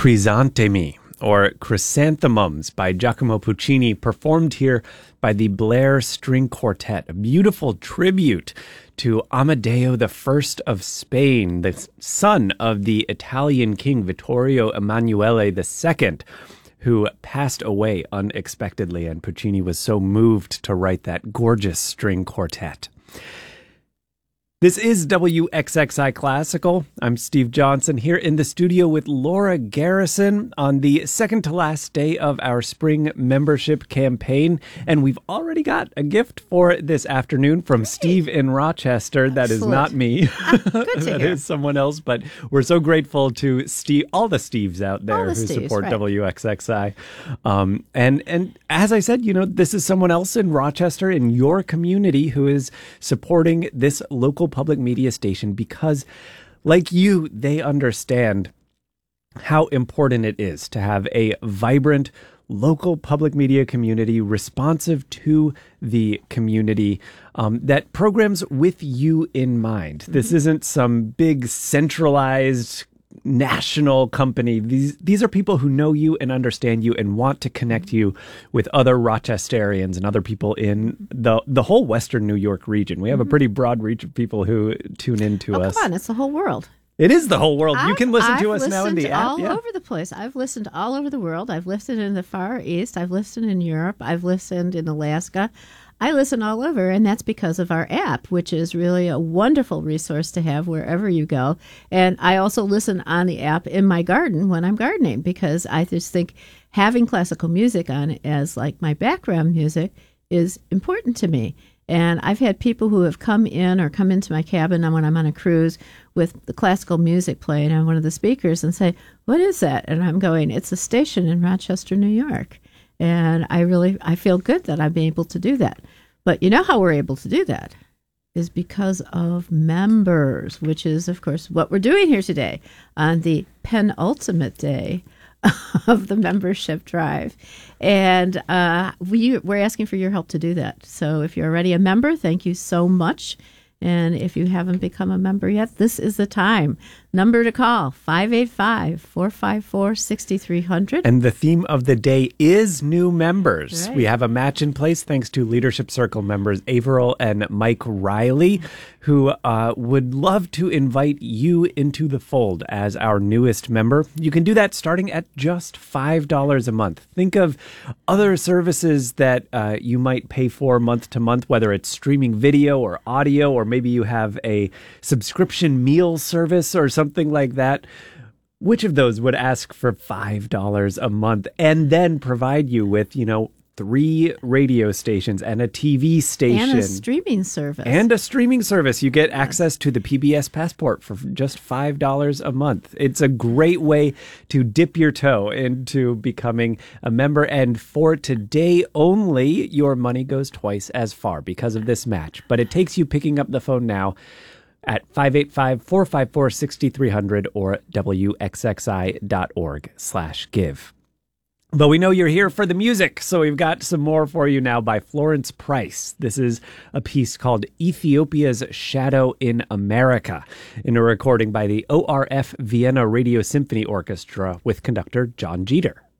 Crisantemi, or Chrysanthemums by Giacomo Puccini, performed here by the Blair String Quartet, a beautiful tribute to Amadeo I of Spain, the son of the Italian king Vittorio Emanuele II, who passed away unexpectedly, and Puccini was so moved to write that gorgeous string quartet. This is WXXI Classical. I'm Steve Johnson here in the studio with Laura Garrison on the second to last day of our spring membership campaign. And we've already got a gift for this afternoon from Steve in Rochester. That is not me. That is someone else. But we're so grateful to Steve, all the Steves out there who support WXXI. And as I said, you know, this is someone else in Rochester in your community who is supporting this local public media station because, like you, they understand how important it is to have a vibrant local public media community responsive to the community that programs with you in mind. Mm-hmm. This isn't some big centralized national company. These are people who know you and understand you and want to connect you with other Rochesterians and other people in the whole Western New York region. We have a pretty broad reach of people who tune into us. Come on, it's the whole world. It is the whole world. You can listen to us now in the app. All over the place. I've listened all over the world. I've listened in the Far East. I've listened in Europe. I've listened in Alaska. I listen all over, and that's because of our app, which is really a wonderful resource to have wherever you go. And I also listen on the app in my garden when I'm gardening, because I just think having classical music on it as like my background music is important to me. And I've had people who have come in or come into my cabin when I'm on a cruise with the classical music playing on one of the speakers and say, "What is that?" And I'm going, "It's a station in Rochester, New York." And I feel good that I'm able to do that. But you know how we're able to do that is because of members, which is, of course, what we're doing here today on the penultimate day of the membership drive. And we're asking for your help to do that. So if you're already a member, thank you so much. And if you haven't become a member yet, this is the time. Number to call, 585-454-6300. And the theme of the day is new members. Right. We have a match in place thanks to Leadership Circle members Averill and Mike Riley, who would love to invite you into the fold as our newest member. You can do that starting at just $5 a month. Think of other services that you might pay for month to month, whether it's streaming video or audio, or maybe you have a subscription meal service or something like that. Which of those would ask for $5 a month and then provide you with, 3 radio stations and a TV station. And a streaming service. You get access to the PBS Passport for just $5 a month. It's a great way to dip your toe into becoming a member. And for today only, your money goes twice as far because of this match. But it takes you picking up the phone now at 585-454-6300 or wxxi.org/give. But we know you're here for the music, so we've got some more for you now by Florence Price. This is a piece called Ethiopia's Shadow in America, in a recording by the ORF Vienna Radio Symphony Orchestra with conductor John Jeter.